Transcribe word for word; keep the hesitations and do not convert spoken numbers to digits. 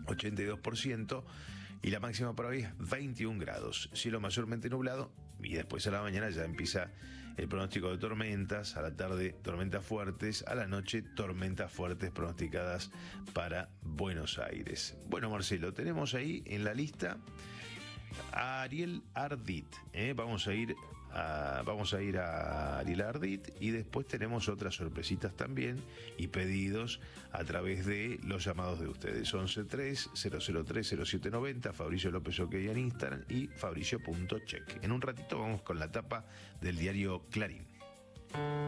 ochenta y dos por ciento, y la máxima para hoy es veintiún grados, cielo mayormente nublado, y después a la mañana ya empieza el pronóstico de tormentas, a la tarde tormentas fuertes, a la noche tormentas fuertes pronosticadas para Buenos Aires. Bueno, Marcelo, tenemos ahí en la lista a Ariel Ardit, ¿eh? vamos a ir a, vamos a ir a Ariel Ardit, y después tenemos otras sorpresitas también y pedidos a través de los llamados de ustedes. once tres cero cero tres cero siete noventa, Fabricio López OK en Instagram y fabricio punto check. En un ratito vamos con la tapa del diario Clarín.